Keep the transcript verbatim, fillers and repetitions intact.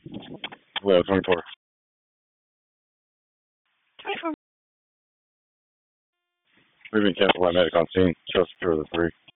Well, twenty-four. twenty-four. We've been canceled by medic on scene just for the three.